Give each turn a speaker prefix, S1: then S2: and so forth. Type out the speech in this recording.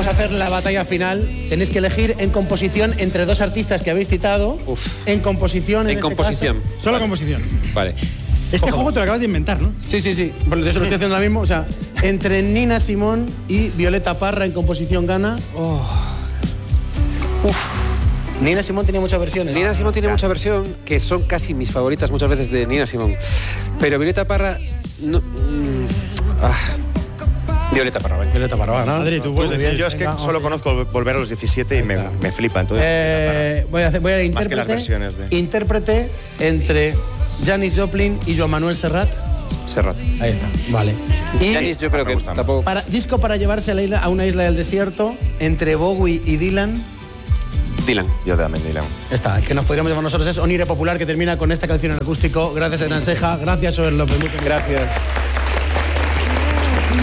S1: a hacer la batalla final. Tenéis que elegir en composición entre dos artistas que habéis citado.
S2: Uf.
S1: En composición.
S2: En composición.
S3: Solo composición.
S2: Vale.
S3: Este juego te lo acabas de inventar, ¿no?
S1: Sí. Por eso lo estoy haciendo ahora mismo. O sea, entre Nina Simone y Violeta Parra en composición gana. Nina Simone tenía muchas versiones.
S2: Nina Simone tiene mucha versión, que son casi mis favoritas muchas veces de Nina Simone. Pero Violeta Parra... No, Violeta Parra, venga.
S1: Violeta Parra, ¿no?
S3: Adri, tú puedes decir.
S4: Yo es que solo conozco Volver a los 17 y me flipa. Entonces,
S1: Voy a ir
S4: Más que las versiones de...
S1: intérprete entre Janis Joplin y Joan Manuel Serrat.
S2: Serrat.
S1: Ahí está, vale. Y
S2: Janis, yo creo que tampoco...
S1: disco para llevarse a una isla del desierto entre Bowie y Dylan.
S2: Dylan.
S4: Yo también Dylan.
S1: Está, el que nos podríamos llevar nosotros es Onire Popular, que termina con esta canción en acústico. Gracias, Adrián Seja. Gracias, Joel López. Muchas gracias.